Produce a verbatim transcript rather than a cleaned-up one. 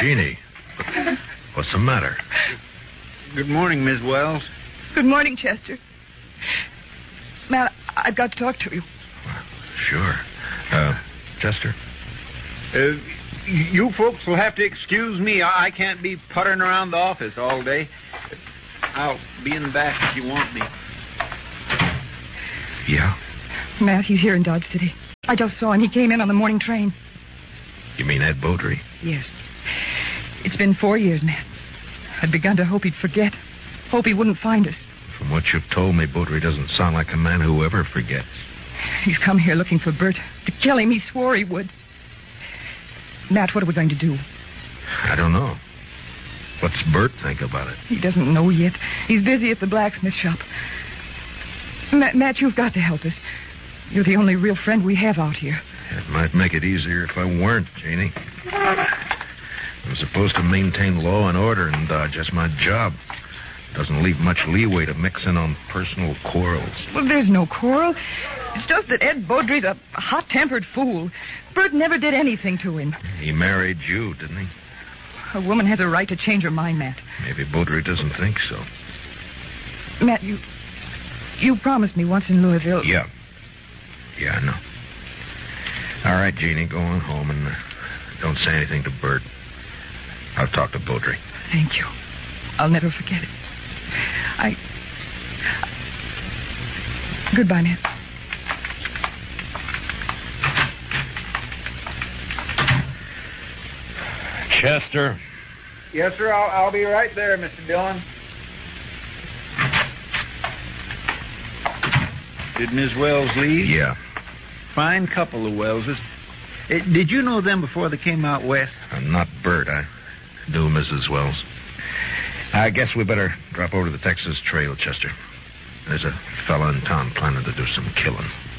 Jeannie, what's the matter? Good morning, Miss Wells. Good morning, Chester. Matt, I've got to talk to you. Well, sure. Uh, Chester? Uh, you folks will have to excuse me. I can't be puttering around the office all day. I'll be in the back if you want me. Yeah? Matt, he's here in Dodge City. I just saw him. He came in on the morning train. You mean Ed Beaudry? Yes. It's been four years, Matt. I'd begun to hope he'd forget. Hope he wouldn't find us. From what you've told me, Beaudry doesn't sound like a man who ever forgets. He's come here looking for Bert. To kill him, he swore he would. Matt, what are we going to do? I don't know. What's Bert think about it? He doesn't know yet. He's busy at the blacksmith shop. Matt, Matt, you've got to help us. You're the only real friend we have out here. It might make it easier if I weren't, Jeannie. I'm supposed to maintain law and order in Dodge. That's my job. Doesn't leave much leeway to mix in on personal quarrels. Well, there's no quarrel. It's just that Ed Beaudry's a hot-tempered fool. Bert never did anything to him. He married you, didn't he? A woman has a right to change her mind, Matt. Maybe Beaudry doesn't think so. Matt, you... You promised me once in Louisville... Yeah. Yeah, I know. All right, Jeannie, go on home and uh, don't say anything to Bert. I'll talk to Beaudry. Thank you. I'll never forget it. I... Goodbye, Matt. Chester. Yes, sir. I'll, I'll be right there, Mister Dillon. Did Miss Wells leave? Yeah. Fine couple of Wellses. Uh, did you know them before they came out west? I'm not Bert. I do Missus Wells. I guess we better drop over to the Texas Trail, Chester. There's a fella in town planning to do some killing.